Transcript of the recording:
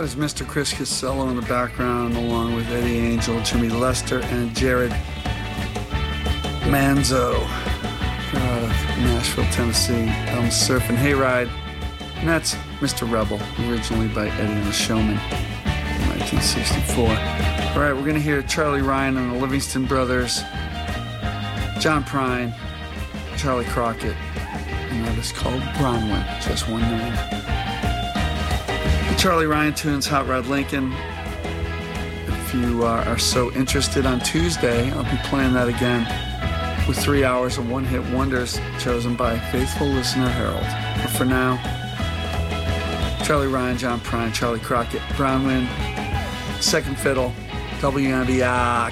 was Mr. Chris Costello in the background, along with Eddie Angel, Jimmy Lester, and Jared Manzo out of Nashville, Tennessee. Surf and Hayride. And that's Mr. Rebel, originally by Eddie and the Showmen in 1964. All right, we're going to hear Charlie Ryan and the Livingston Brothers, John Prine, Charlie Crockett, and that is called Bronwyn, just one name. The Charlie Ryan tunes Hot Rod Lincoln. If you are so interested, on Tuesday, I'll be playing that again with 3 hours of one-hit wonders chosen by faithful listener Harold. But for now, Charlie Ryan, John Prine, Charlie Crockett, Bronwyn, Second Fiddle, WNBI.